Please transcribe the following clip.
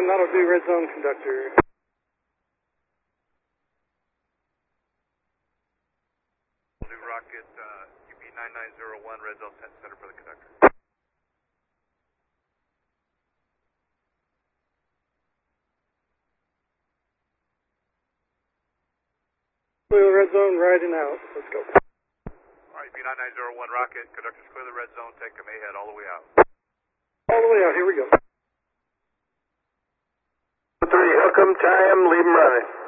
that'll do, red zone conductor. We'll do rocket UP9901, red zone center for the conductor. Red zone riding out. Let's go. Alright, UP9901 rocket, conductor's clear the red zone, take him ahead all the way out. All the way out, here we go. 3, hook 'em, tie 'em, leave 'em running.